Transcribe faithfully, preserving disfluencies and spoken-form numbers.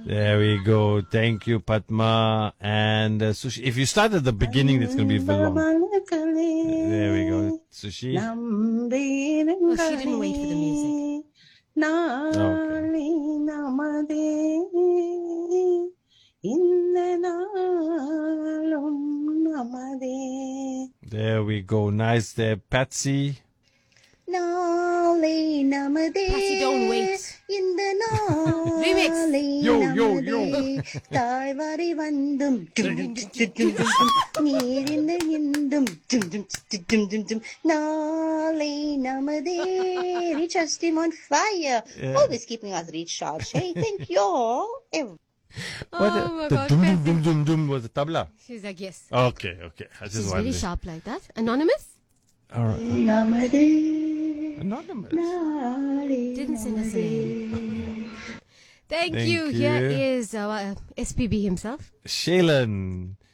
There we go. Thank you, Padma. And uh, Sushi. If you start at the beginning, it's going to be very long. There we go. Sushi. Oh, she didn't wait for the music. Okay. There we go. Nice there, Patsy. Patsy, don't wait. Remix. Yo, yo, yo. தாய்வரை வந்தும் நீரிந்த இந்தும் நாளை நமதே. Recharge him on fire. Yeah. Always keeping us recharged. Hey, thank you all. What Oh the, my the God, dum dum Patsy. dum dum dum was the tabla. She's like, yes. Okay, okay. I just She's wanted. really sharp like that. Anonymous? All right. Namade. Anonymous. Didn't send us a name. Thank, Thank you. Here you. is our S P B himself. Shailen.